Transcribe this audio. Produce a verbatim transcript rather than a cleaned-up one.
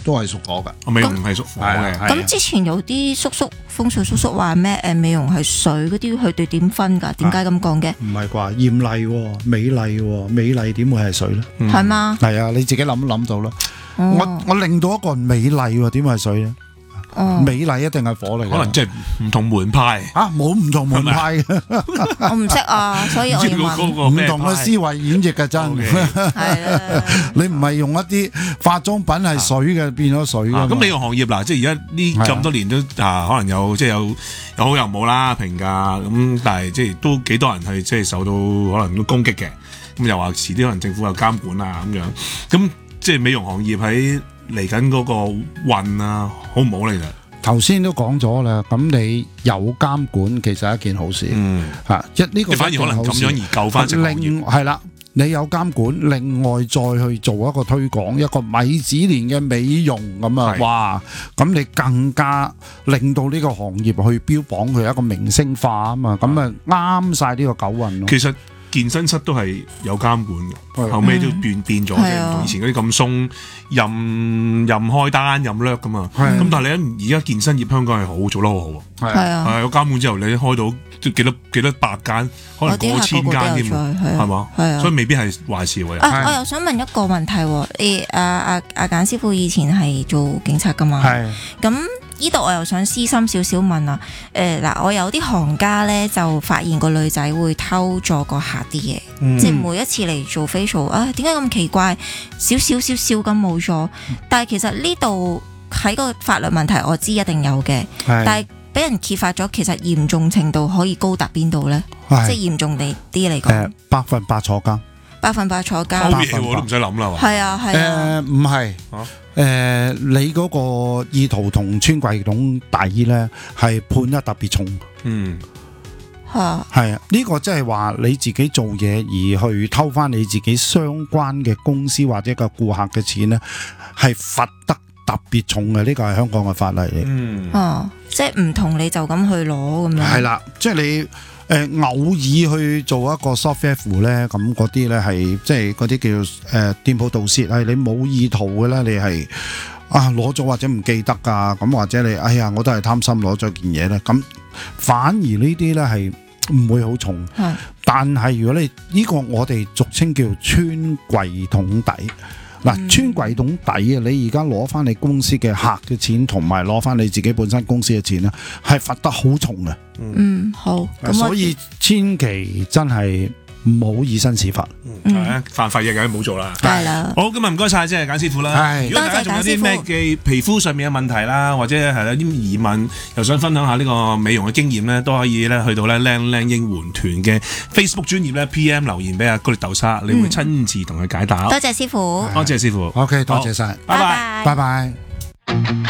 都係屬火㗎。 美容係屬火嘅。 咁之前有啲叔叔風水叔叔話咩？誒美容係水嗰啲，佢哋點分㗎？點解咁講嘅？ 唔係啩？豔麗喎，美麗喎，美麗點會係水咧？ 係嗎？ 係啊，你自己諗都諗到啦。我我令到一個人美麗喎，點會係水咧？美麗一定係火嚟， 可能即係唔同門派啊，冇唔同門派嘅， 我唔識啊，所以我要問唔同嘅思維演繹嘅真係啦。 你唔係用一啲化妝品係水嘅變咗水嘅。 咁美容行業嗱，即係而家呢咁多年都啊，可能有即係有有好有唔好啦評價咁，但係即係都幾多人係即係受到可能都攻擊嘅。咁又話遲啲可能政府有監管啊咁樣，咁即係美容行業喺嚟緊嗰個運啊，好唔好咧？其實頭先都講咗啦，咁你有監管其實係一件好事， 嗯嚇一呢個反而可能咁樣而救翻成行業。 係啦，你有監管，另外再去做一個推廣，一個米芝蓮嘅美容咁啊，哇！咁你更加令到呢個行業去標榜佢一個明星化啊嘛，咁啊啱晒呢個九運咯。 其實健身室都係有監管嘅，後尾都變變咗，即係唔同以前嗰啲咁鬆，任任開單任掠噶嘛。咁但係你而家健身業香港係好做得好好， 係啊， 係有監管之後，你開到都幾多幾多百間，可能過千間添，係嘛？所以未必係壞事喎。 啊，我又想問一個問題喎，誒阿阿阿簡師傅以前係做警察噶嘛？係咁。呢度我又想私心少少問啊，誒嗱，我有啲行家咧就發現個女仔會偷咗個客啲嘢，嗯、即係每一次嚟做 facial，啊點解咁奇怪？少少少少咁冇咗，但係其實呢度喺個法律問題我知一定有嘅，但係俾人揭發咗，其實嚴重程度可以高達邊度咧？即係嚴重地啲嚟講， 誒百分百坐監， 百分百坐監， 偷嘢我都唔使諗啦， 係啊係啊， 誒唔係。誒、呃，你嗰個意圖同穿櫃桶底咧，係判得特別重。嗯，嚇，係啊，呢、這個即係話你自己做嘢而去偷翻你自己相關嘅公司或者個顧客嘅錢咧，係罰得特別重嘅。呢、這個係香港嘅法例嚟。嗯， 哦，即係唔同你就咁去攞咁樣。係啦， 即係你。誒、呃、偶爾去做一個 software 咧，咁嗰啲咧係即係嗰啲叫誒、呃、店鋪盜竊，係你冇意圖嘅咧，你係啊攞咗或者唔記得㗎，咁或者你哎呀我都係貪心攞咗件嘢咧，咁反而呢啲咧係唔會好重，但係如果你呢、這個我哋俗稱叫穿櫃桶底。嗱，穿櫃桶底啊！你而家攞翻你公司嘅客嘅錢，同埋攞翻你自己本身公司嘅錢咧，係罰得好重嘅。 嗯，好。咁所以千祈真係唔好以身試法。 嗯，犯法嘢梗係冇做啦。 係啦。 好，今日唔該晒，即係簡師傅啦。如果大家仲有啲咩嘅皮膚上面嘅問題啦，或者係有啲疑問，又想分享下呢個美容嘅經驗咧，都可以咧去到咧靚靚應援團嘅 Facebook 專頁咧 P M 留言俾阿高力豆沙，你會親自同佢解答。 多謝師傅。 多謝師傅。 OK， 多謝晒。 拜拜。 拜拜。